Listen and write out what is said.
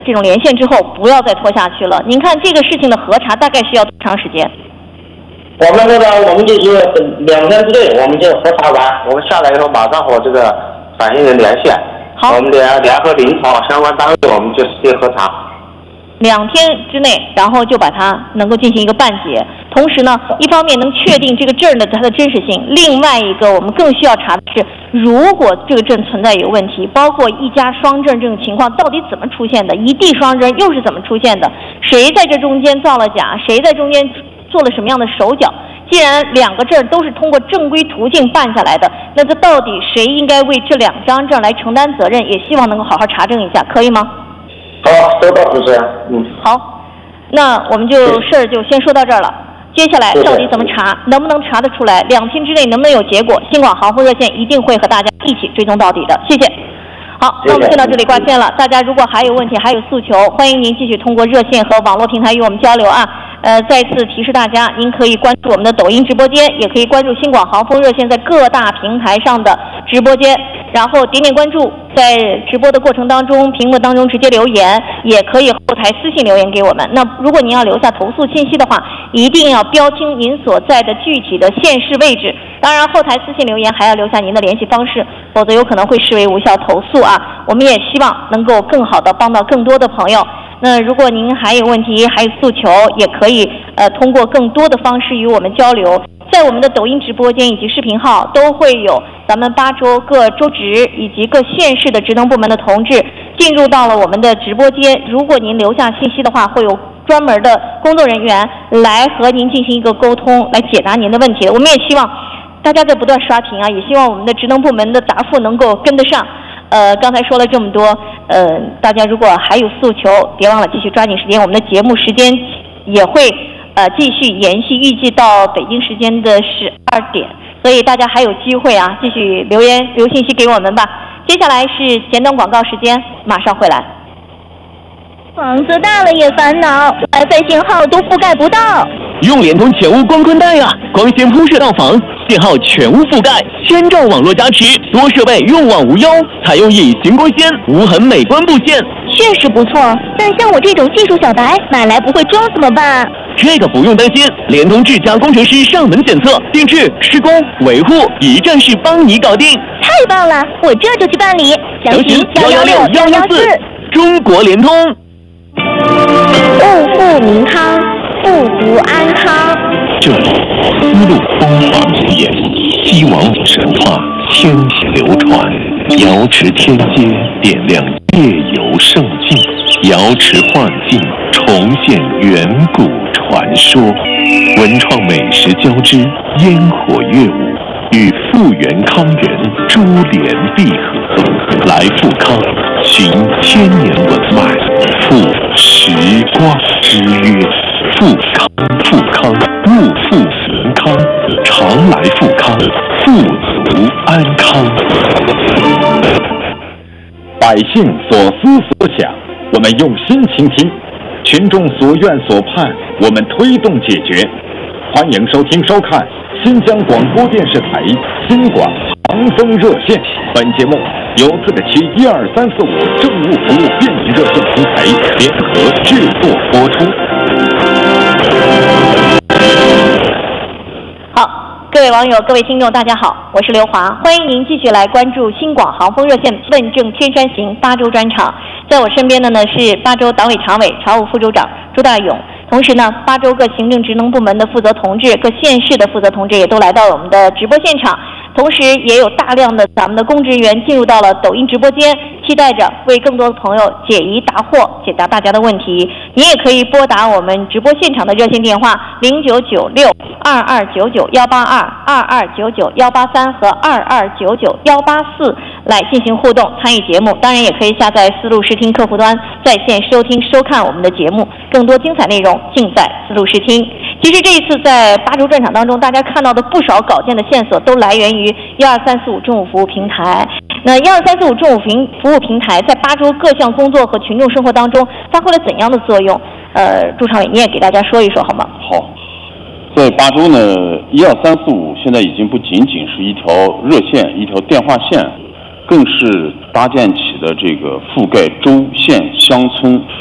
这种连线之后，不要再拖下去了。您看这个事情的核查大概需要多长时间？ 我们就是2天之内我们就核查完，我们下来以后马上和这个反映人联系。 好， 我们联合临床相关单位，我们就直接核查。 2天之内，然后就把它能够进行一个办结。同时呢，一方面能确定这个证的它的真实性，另外一个我们更需要查的是，如果这个证存在有问题，包括一家双证这种情况到底怎么出现的，一地双证又是怎么出现的，谁在这中间造了假，谁在中间做了什么样的手脚。既然2个证都是通过正规途径办下来的，那这到底谁应该为这2张证来承担责任？也希望能够好好查证一下，可以吗？ 好，收到，主持人。 好，那我们事儿就先说到这儿了。接下来到底怎么查，能不能查得出来，2天之内能不能有结果？新广航空热线一定会和大家一起追踪到底的。谢谢。好，那我们先到这里挂线了。大家如果还有问题，还有诉求，欢迎您继续通过热线和网络平台与我们交流啊。再次提示大家，您可以关注我们的抖音直播间，也可以关注新广航空热线在各大平台上的直播间，然后点点关注，在直播的过程当中，屏幕当中直接留言，也可以后台私信留言给我们。那如果您要留下投诉信息的话，一定要标清您所在的具体的县市位置。当然，后台私信留言还要留下您的联系方式，否则有可能会视为无效投诉啊。我们也希望能够更好的帮到更多的朋友。那如果您还有问题，还有诉求，也可以通过更多的方式与我们交流。在我们的抖音直播间以及视频号都会有咱们8州各州职以及各县市的职能部门的同志进入到了我们的直播间。如果您留下信息的话，会有专门的工作人员来和您进行一个沟通，来解答您的问题。我们也希望大家在不断刷屏啊，也希望我们的职能部门的答复能够跟得上。刚才说了这么多，大家如果还有诉求，别忘了继续抓紧时间，我们的节目时间也会继续延续，预计到北京时间的12点，所以大家还有机会啊，继续留言留信息给我们吧。接下来是简短广告时间，马上回来。 房子大了也烦恼 ，WiFi 信号都覆盖不到。 用联通全屋光宽带啊，光纤铺设到房，信号全屋覆盖，千兆网络加持，多设备用网无忧，采用隐形光纤，无痕美观布线。 确实不错，但像我这种技术小白，买来不会装怎么办？ 这个不用担心，联通智家工程师上门检测、定制、施工、维护，一站式帮你搞定。 太棒了，我这就去办理。 详询116114，中国联通。 物富民康，富足安康。 这里丝路风华绵延，西王母神话千禧流传，瑶池天街点亮夜游胜境，瑶池幻境重现远古传说，文创美食交织，烟火乐舞与复原康人珠联璧合，来复康，寻千年文脉，复时光之约，复康，物复民康，常来复康，富足安康。 百姓所思所想，我们用心倾听；群众所愿所盼，我们推动解决。欢迎收听收看新疆广播电视台新广航风热线。本节目由自得其12345政务服务便民热线平台联合制作播出。 好，各位网友、各位听众，大家好，我是刘华，欢迎您继续来关注新广航风热线问政天山行8州专场。在我身边的呢是8州党委常委、常务副州长朱大勇。同时呢，8州各行政职能部门的负责同志、各县市的负责同志也都来到了我们的直播现场，同时也有大量的咱们的公职员进入到了抖音直播间，期待着为更多的朋友解疑答惑，解答大家的问题。您也可以拨打我们直播现场的热线电话0996-2299-182、2299-183和2299-184来进行互动参与节目。当然也可以下载丝路视听客户端在线收听收看我们的节目，更多精彩内容尽在丝路视听。其实这一次在8州专场当中，大家看到的不少稿件的线索都来源于12345政务服务平台。那12345政务服务平台在8州各项工作和群众生活当中发挥了怎样的作用？朱常委，你也给大家说一说好吗？ 好，在8州呢，12345现在已经不仅仅是一条热线、一条电话线， 更是搭建起的这个覆盖州县乡村